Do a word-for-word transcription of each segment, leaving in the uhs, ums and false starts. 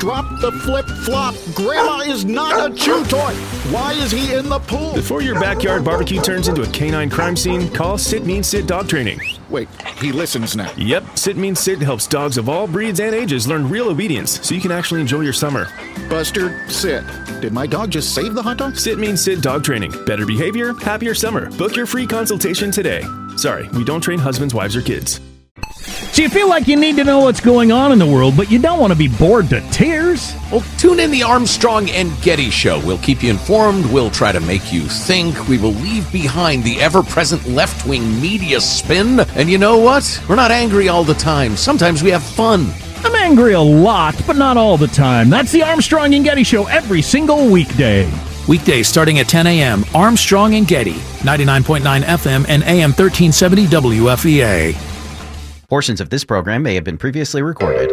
drop the flip-flop. Grandma is not a chew toy. Why is he in the pool? Before your backyard barbecue turns into a canine crime scene, call Sit Means Sit Dog Training. Wait, he listens now. Yep, Sit Means Sit helps dogs of all breeds and ages learn real obedience so you can actually enjoy your summer. Buster, sit. Did my dog just save the hot dog? Sit Means Sit Dog Training. Better behavior, happier summer. Book your free consultation today. Sorry, we don't train husbands, wives, or kids. So you feel like you need to know what's going on in the world, but you don't want to be bored to tears? Well, tune in the Armstrong and Getty Show. We'll keep you informed. We'll try to make you think. We will leave behind the ever-present left-wing media spin. And you know what? We're not angry all the time. Sometimes we have fun. I'm angry a lot, but not all the time. That's the Armstrong and Getty Show every single weekday. Weekdays starting at ten a.m., Armstrong and Getty, ninety-nine point nine F M and A M thirteen seventy W F E A. Portions of this program may have been previously recorded.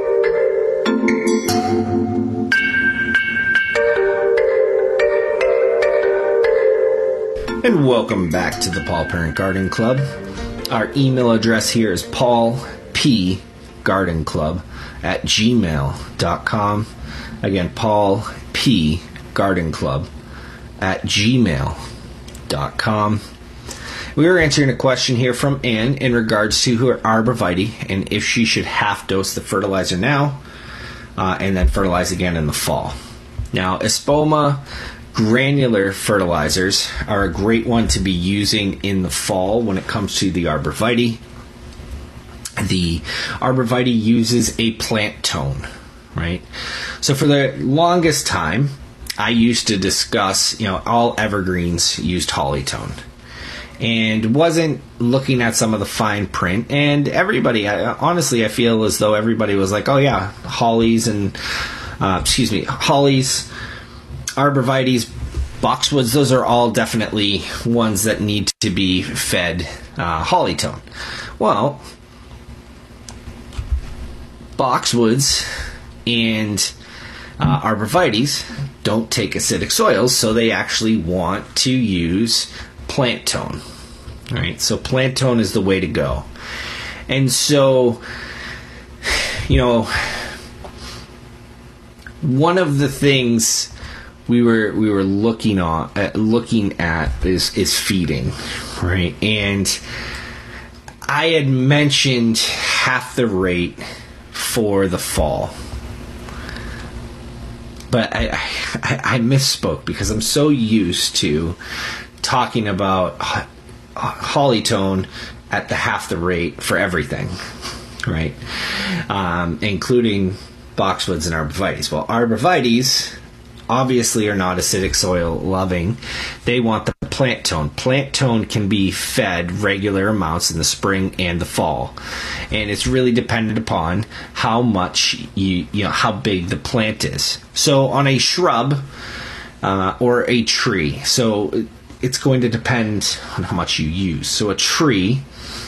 And welcome back to the Paul Parent Garden Club. Our email address here is paul p garden club at gmail dot com. Again, paul p garden club at gmail dot com. We were answering a question here from Anne in regards to her arborvitae and if she should half dose the fertilizer now uh, and then fertilize again in the fall. Now, Espoma granular fertilizers are a great one to be using in the fall when it comes to the arborvitae. The arborvitae uses a plant tone, right? So for the longest time, I used to discuss, you know, all evergreens used holly tone. And wasn't looking at some of the fine print. And everybody, I, honestly, I feel as though everybody was like, oh yeah, hollies and, uh, excuse me, hollies, arborvitaes, boxwoods, those are all definitely ones that need to be fed uh, holly tone. Well, boxwoods and uh, arborvitaes don't take acidic soils, so they actually want to use plant tone. All right, so plant tone is the way to go. And so, you know, one of the things we were we were looking on uh, looking at is is feeding, right? And I had mentioned half the rate for the fall. But I, I, I misspoke because I'm so used to talking about holly tone at the half the rate for everything, right? Um, including boxwoods and arborvitaes. Well, arborvitaes obviously are not acidic soil loving. They want the plant tone. Plant tone can be fed regular amounts in the spring and the fall. And it's really dependent upon how much you, you know, how big the plant is. So on a shrub uh, or a tree, so it's going to depend on how much you use. So a tree,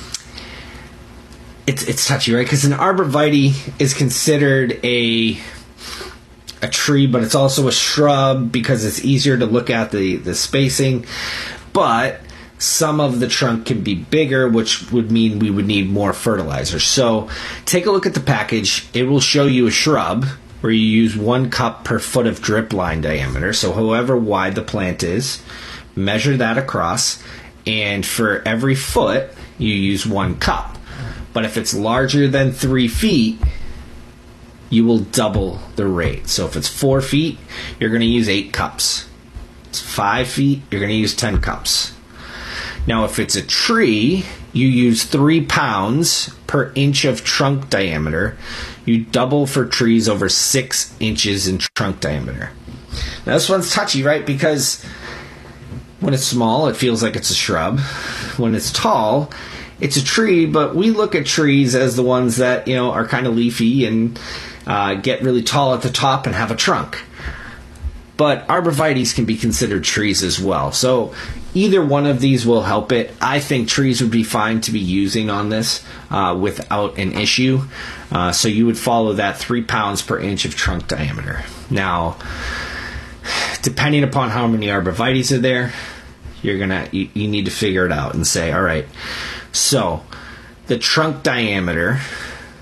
it's it's touchy, right? Because an arborvitae is considered a a tree, but it's also a shrub because it's easier to look at the, the spacing. But some of the trunk can be bigger, which would mean we would need more fertilizer. So take a look at the package. It will show you a shrub where you use one cup per foot of drip line diameter. So however wide the plant is, measure that across, and for every foot, you use one cup. But if it's larger than three feet, you will double the rate. So if it's four feet, you're going to use eight cups. It's five feet, you're going to use ten cups. Now, if it's a tree, you use three pounds per inch of trunk diameter. You double for trees over six inches in trunk diameter. Now, this one's touchy, right? Because when it's small, it feels like it's a shrub. When it's tall, it's a tree, but we look at trees as the ones that, you know, are kind of leafy and uh, get really tall at the top and have a trunk. But arborvitaes can be considered trees as well. So either one of these will help it. I think trees would be fine to be using on this uh, without an issue. Uh, so you would follow that three pounds per inch of trunk diameter. Now, depending upon how many arborvitaes are there, you're gonna you, you need to figure it out and say, all right, so the trunk diameter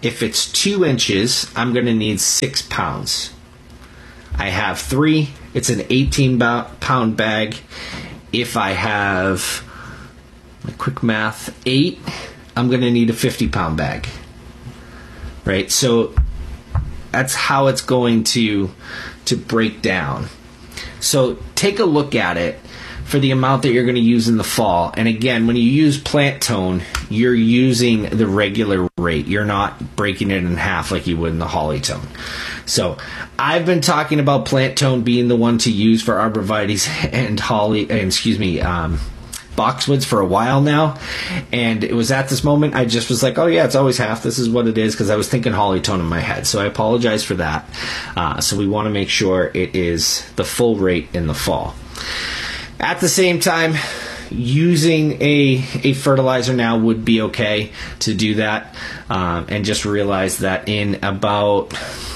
If it's two inches, I'm going to need six pounds. I have three, it's an eighteen pound bag. If I have, my quick math, eight, I'm going to need a fifty pound bag. Right? So that's how it's going to to break down. So take a look at it for the amount that you're going to use in the fall. And again, when you use plant tone, you're using the regular rate. You're not breaking it in half like you would in the holly tone. So I've been talking about plant tone being the one to use for arborvitaes and holly, and excuse me, um, boxwoods for a while now. And it was at this moment I just was like, oh yeah, it's always half. This is what it is, because I was thinking holly tone in my head. So I apologize for that. Uh, so we want to make sure it is the full rate in the fall. At the same time, using a a fertilizer now would be okay to do that, um, and just realize that in about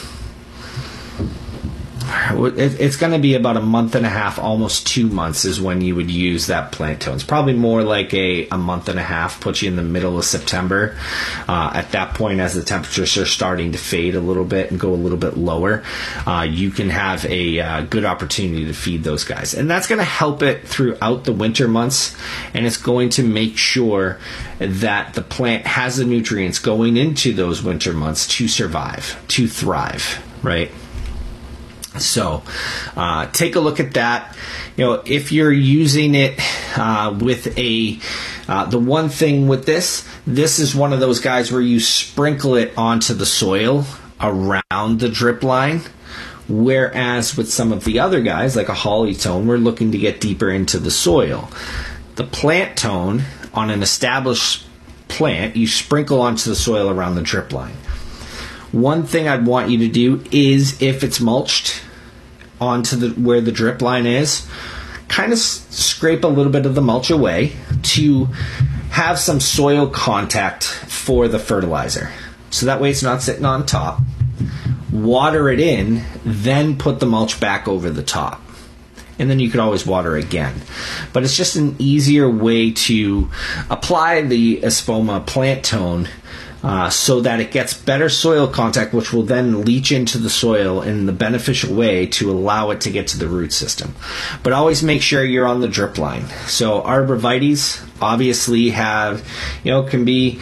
it, it's going to be about a month and a half, almost two months is when you would use that plant tone. It's probably more like a, a month and a half, puts you in the middle of September. Uh, at that point, as the temperatures are starting to fade a little bit and go a little bit lower, uh, you can have a uh, good opportunity to feed those guys. And that's going to help it throughout the winter months, and it's going to make sure that the plant has the nutrients going into those winter months to survive, to thrive, right? So uh, take a look at that. You know, if you're using it uh, with a, uh, the one thing with this, this is one of those guys where you sprinkle it onto the soil around the drip line. Whereas with some of the other guys, like a holly tone, we're looking to get deeper into the soil. The plant tone, on an established plant, you sprinkle onto the soil around the drip line. One thing I'd want you to do is, if it's mulched onto the where the drip line is, kind of s- scrape a little bit of the mulch away to have some soil contact for the fertilizer. So that way it's not sitting on top. Water it in, then put the mulch back over the top. And then you could always water again. But it's just an easier way to apply the Espoma plant tone Uh, so that it gets better soil contact, which will then leach into the soil in the beneficial way to allow it to get to the root system. But always make sure you're on the drip line. So arborvitaes obviously have, you know, can be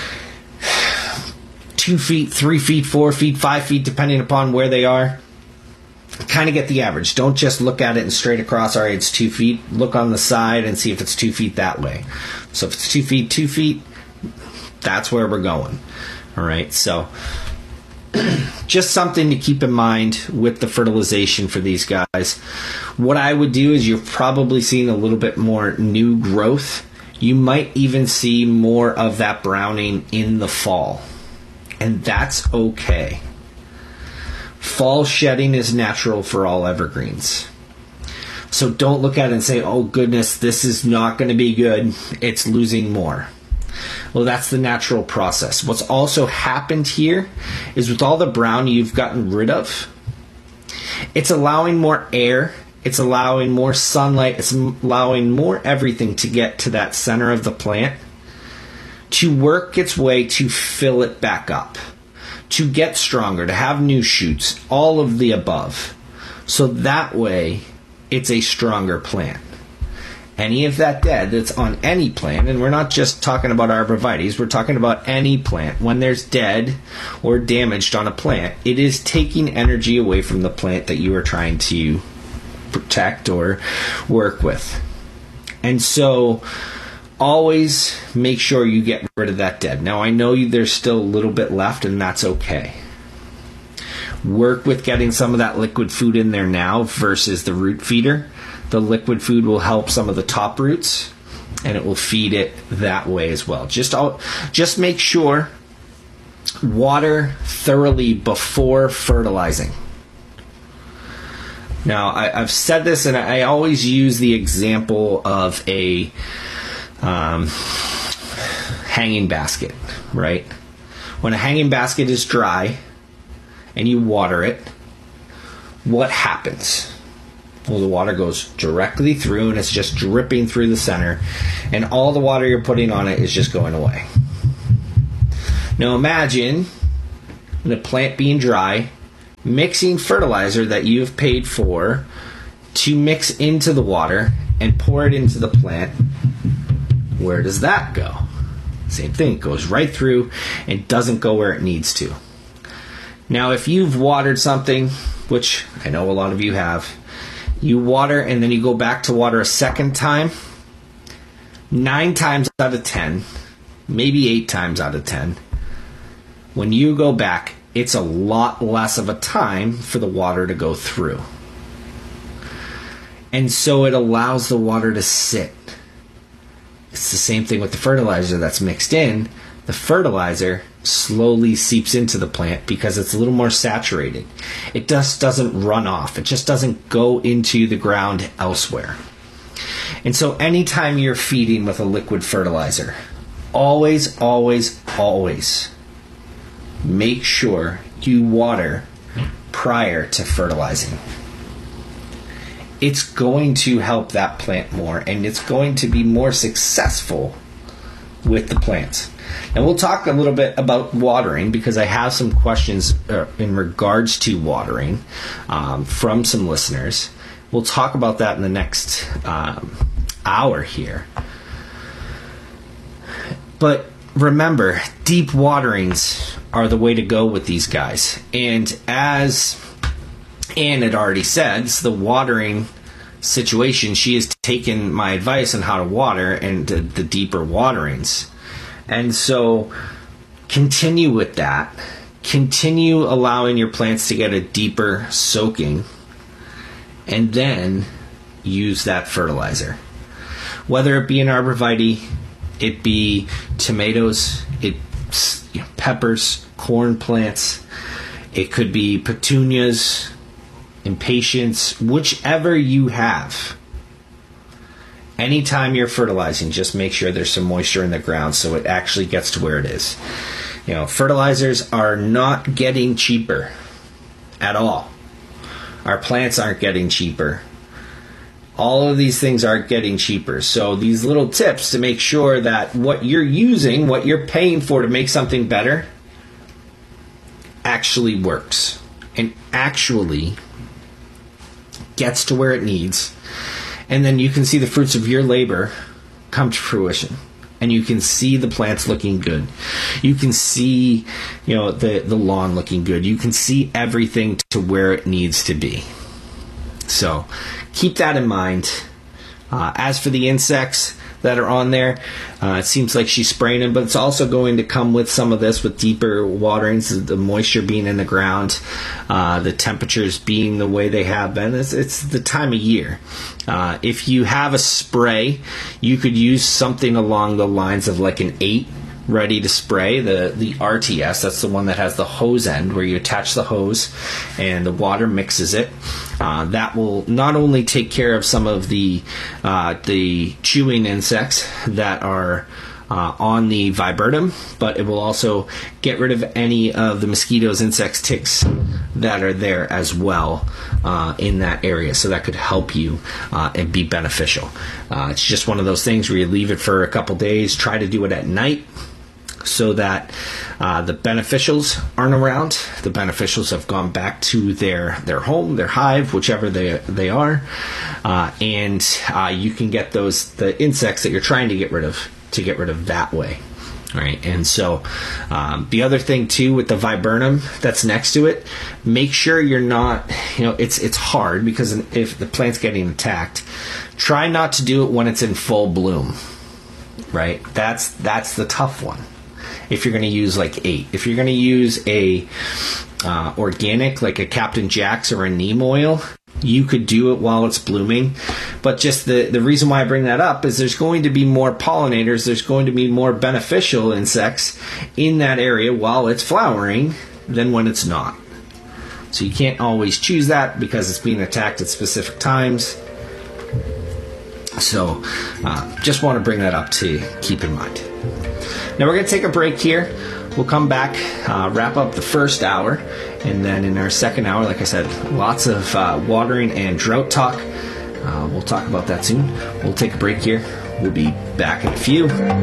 two feet, three feet, four feet, five feet, depending upon where they are. Kind of get the average. Don't just look at it and straight across, all right, it's two feet. Look on the side and see if it's two feet that way. So if it's two feet, two feet, that's where we're going. All right, so just something to keep in mind with the fertilization for these guys. What I would do is, you're probably seeing a little bit more new growth. You might even see more of that browning in the fall, and that's okay. Fall shedding is natural for all evergreens. So don't look at it and say, oh goodness, this is not going to be good, it's losing more. Well, that's the natural process. What's also happened here is, with all the brown you've gotten rid of, it's allowing more air, it's allowing more sunlight, it's allowing more everything to get to that center of the plant, to work its way to fill it back up, to get stronger, to have new shoots, all of the above. So that way, it's a stronger plant. Any of that dead that's on any plant, and we're not just talking about arborvitaes, we're talking about any plant. When there's dead or damaged on a plant, it is taking energy away from the plant that you are trying to protect or work with. And so always make sure you get rid of that dead. Now, I know there's still a little bit left, and that's okay. Work with getting some of that liquid food in there now versus the root feeder. The liquid food will help some of the top roots, and it will feed it that way as well. Just all, just make sure water thoroughly before fertilizing. Now, I, I've said this, and I always use the example of a um, hanging basket, right? When a hanging basket is dry and you water it, what happens? Well, the water goes directly through, and it's just dripping through the center, and all the water you're putting on it is just going away. Now imagine and the plant being dry, mixing fertilizer that you've paid for to mix into the water and pour it into the plant, where does that go? Same thing, it goes right through and doesn't go where it needs to. Now, if you've watered something, which I know a lot of you have, you water and then you go back to water a second time, nine times out of ten, maybe eight times out of ten, when you go back, it's a lot less of a time for the water to go through. And so it allows the water to sit. It's the same thing with the fertilizer that's mixed in. The fertilizer slowly seeps into the plant because it's a little more saturated. It just doesn't run off. It just doesn't go into the ground elsewhere. And so anytime you're feeding with a liquid fertilizer, always, always, always make sure you water prior to fertilizing. It's going to help that plant more, and it's going to be more successful with the plants. And we'll talk a little bit about watering, because I have some questions uh, in regards to watering um, from some listeners. We'll talk about that in the next um, hour here. But remember, deep waterings are the way to go with these guys. And as Anne had already said, it's the watering situation. She has taken my advice on how to water and the, the deeper waterings. And so continue with that. Continue allowing your plants to get a deeper soaking, and then use that fertilizer. Whether it be an arborvitae, it be tomatoes, it you know, peppers, corn plants, it could be petunias, impatiens, whichever you have. Anytime you're fertilizing, just make sure there's some moisture in the ground so it actually gets to where it is. You know, fertilizers are not getting cheaper at all. Our plants aren't getting cheaper. All of these things aren't getting cheaper. So these little tips to make sure that what you're using, what you're paying for to make something better, actually works and actually gets to where it needs. And then you can see the fruits of your labor come to fruition. And you can see the plants looking good. You can see, you know, the, the lawn looking good. You can see everything to where it needs to be. So keep that in mind. Uh, as for the insects that are on there, uh, it seems like she's spraying them, but it's also going to come with some of this with deeper waterings, the moisture being in the ground, uh, the temperatures being the way they have been. It's, it's the time of year. Uh, if you have a spray, you could use something along the lines of like an eight ready to spray, the the R T S. That's the one that has the hose end where you attach the hose and the water mixes it. Uh, that will not only take care of some of the uh, the chewing insects that are uh, on the viburnum, but it will also get rid of any of the mosquitoes, insects, ticks that are there as well uh, in that area. So that could help you uh, and be beneficial. Uh, it's just one of those things where you leave it for a couple days. Try to do it at night, so that uh, the beneficials aren't around. The beneficials have gone back to their, their home, their hive, whichever they they are, uh, and uh, you can get those the insects that you're trying to get rid of to get rid of that way. All right, and so um, the other thing too with the viburnum that's next to it, make sure you're not, you know, it's it's hard because if the plant's getting attacked, try not to do it when it's in full bloom. Right, that's that's the tough one. If you're going to use like eight, if you're going to use a uh, organic like a Captain Jack's or a neem oil, you could do it while it's blooming. But just the the reason why I bring that up is there's going to be more pollinators, there's going to be more beneficial insects in that area while it's flowering than when it's not. So you can't always choose that because it's being attacked at specific times. So uh, just want to bring that up to keep in mind. Now we're going to take a break here. We'll come back, uh, wrap up the first hour, and then in our second hour, like I said, lots of uh, watering and drought talk. Uh, we'll talk about that soon. We'll take a break here. We'll be back in a few.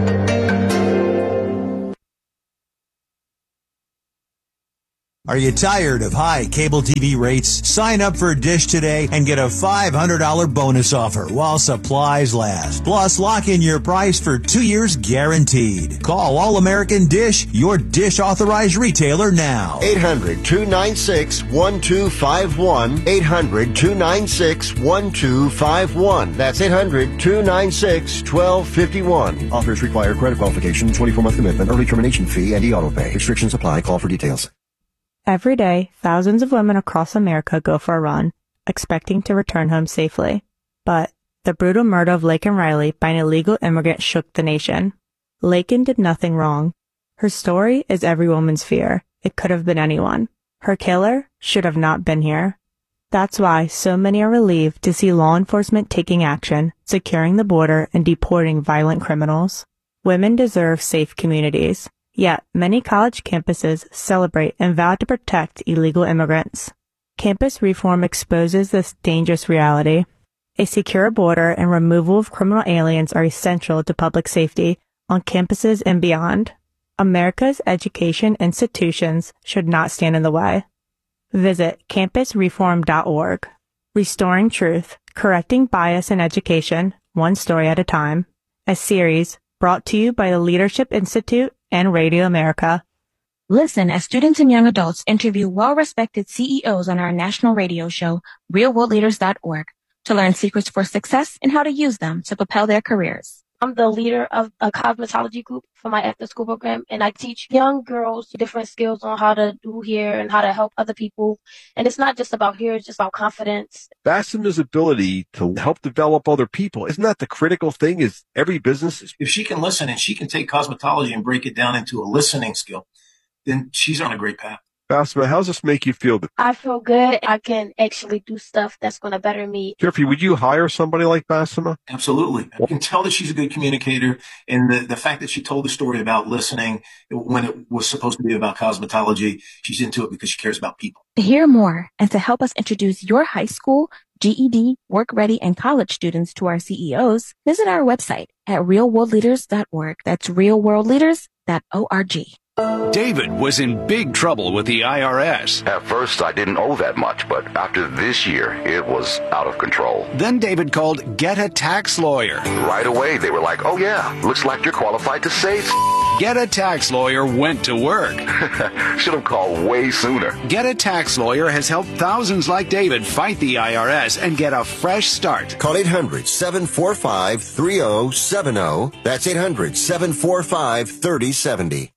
Are you tired of high cable T V rates? Sign up for Dish today and get a five hundred dollars bonus offer while supplies last. Plus, lock in your price for two years guaranteed. Call All American Dish, your Dish authorized retailer now. eight hundred, two nine six, one two five one. eight hundred, two nine six, one two five one. That's eight hundred, two nine six, one two five one. Offers require credit qualification, twenty-four month commitment, early termination fee, and e-auto pay. Restrictions apply. Call for details. Every day, thousands of women across America go for a run, expecting to return home safely. But the brutal murder of Laken Riley by an illegal immigrant shook the nation. Laken did nothing wrong. Her story is every woman's fear. It could have been anyone. Her killer should have not been here. That's why so many are relieved to see law enforcement taking action, securing the border, and deporting violent criminals. Women deserve safe communities. Yet, many college campuses celebrate and vow to protect illegal immigrants. Campus reform exposes this dangerous reality. A secure border and removal of criminal aliens are essential to public safety on campuses and beyond. America's education institutions should not stand in the way. Visit campus reform dot org. Restoring Truth, Correcting Bias in Education, One Story at a Time. A series brought to you by the Leadership Institute and Radio America. Listen as students and young adults interview well-respected C E Os on our national radio show, real world leaders dot org, to learn secrets for success and how to use them to propel their careers. I'm the leader of a cosmetology group for my after-school program, and I teach young girls different skills on how to do hair and how to help other people. And it's not just about hair, it's just about confidence. Bassema's ability to help develop other people, isn't that the critical thing? Is every business is- if she can listen and she can take cosmetology and break it down into a listening skill, then she's on a great path. Bassema, how does this make you feel? I feel good. I can actually do stuff that's going to better me. Jeffrey, would you hire somebody like Bassema? Absolutely. I can tell that she's a good communicator. And the, the fact that she told the story about listening when it was supposed to be about cosmetology, she's into it because she cares about people. To hear more and to help us introduce your high school, G E D, work ready, and college students to our C E Os, visit our website at real world leaders dot org. That's real world leaders dot org. David was in big trouble with the I R S. At first, I didn't owe that much, but after this year, it was out of control. Then David called Get a Tax Lawyer. Right away, they were like, oh yeah, looks like you're qualified to save. Get a Tax Lawyer went to work. Should have called way sooner. Get a Tax Lawyer has helped thousands like David fight the I R S and get a fresh start. Call eight hundred, seven four five, three oh seven oh. That's eight hundred, seven four five, three oh seven oh.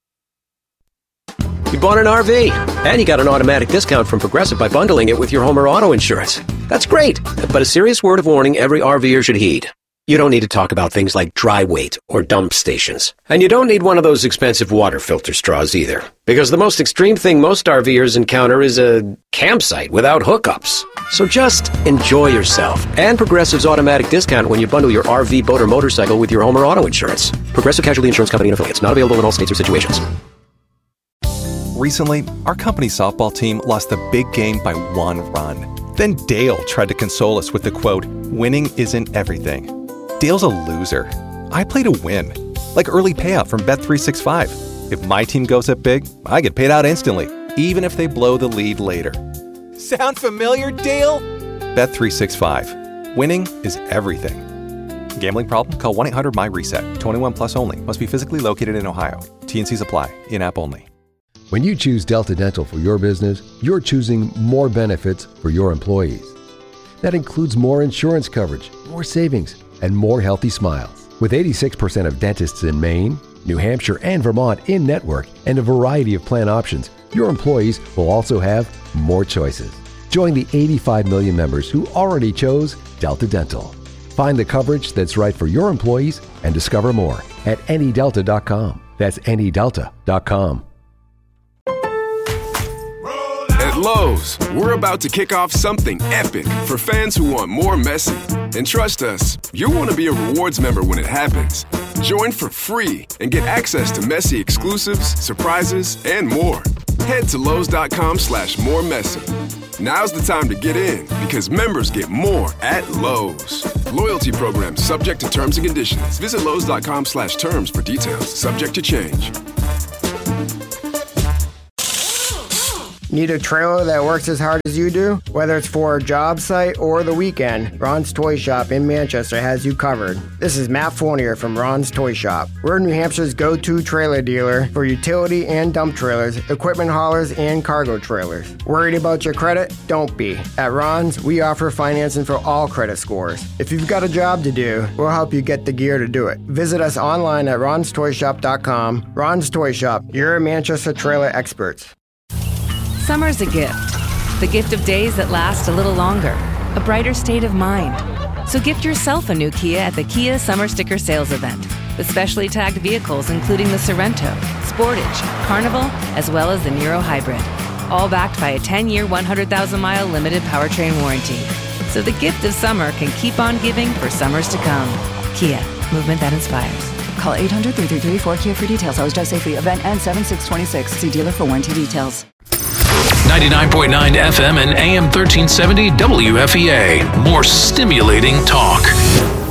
You bought an R V, and you got an automatic discount from Progressive by bundling it with your home or auto insurance. That's great, but a serious word of warning every RVer should heed. You don't need to talk about things like dry weight or dump stations. And you don't need one of those expensive water filter straws either. Because the most extreme thing most RVers encounter is a campsite without hookups. So just enjoy yourself. And Progressive's automatic discount when you bundle your R V, boat, or motorcycle with your home or auto insurance. Progressive Casualty Insurance Company and Affiliates. Not available in all states or situations. Recently, our company softball team lost the big game by one run. Then Dale tried to console us with the quote, "Winning isn't everything." Dale's a loser. I play to win. Like early payout from Bet three sixty-five. If my team goes up big, I get paid out instantly, even if they blow the lead later. Sound familiar, Dale? Bet three sixty-five. Winning is everything. Gambling problem? Call one eight hundred M Y reset. twenty-one plus only. Must be physically located in Ohio. T N Cs apply. In-app only. When you choose Delta Dental for your business, you're choosing more benefits for your employees. That includes more insurance coverage, more savings, and more healthy smiles. With eighty-six percent of dentists in Maine, New Hampshire, and Vermont in network, and a variety of plan options, your employees will also have more choices. Join the eighty-five million members who already chose Delta Dental. Find the coverage that's right for your employees and discover more at any delta dot com. That's any delta dot com. At Lowe's, we're about to kick off something epic for fans who want more Messi. And trust us, you'll want to be a rewards member when it happens. Join for free and get access to Messi exclusives, surprises, and more. Head to Lowe's dot com slash more Messi. Now's the time to get in because members get more at Lowe's. Loyalty program subject to terms and conditions. Visit Lowe's dot com slash terms for details. Subject to change. Need a trailer that works as hard as you do? Whether it's for a job site or the weekend, Ron's Toy Shop in Manchester has you covered. This is Matt Fournier from Ron's Toy Shop. We're New Hampshire's go-to trailer dealer for utility and dump trailers, equipment haulers, and cargo trailers. Worried about your credit? Don't be. At Ron's, we offer financing for all credit scores. If you've got a job to do, we'll help you get the gear to do it. Visit us online at rons toy shop dot com. Ron's Toy Shop, your Manchester trailer experts. Summer's a gift. The gift of days that last a little longer. A brighter state of mind. So gift yourself a new Kia at the Kia Summer Sticker Sales Event. With specially tagged vehicles including the Sorrento, Sportage, Carnival, as well as the Niro Hybrid. All backed by a ten-year, one hundred thousand mile limited powertrain warranty. So the gift of summer can keep on giving for summers to come. Kia, movement that inspires. Call eight hundred, three three three, four K I A for details. Always drive safely. Event ends seven six twenty-six. See dealer for warranty details. ninety-nine point nine F M and A M thirteen seventy W F E A. More stimulating talk.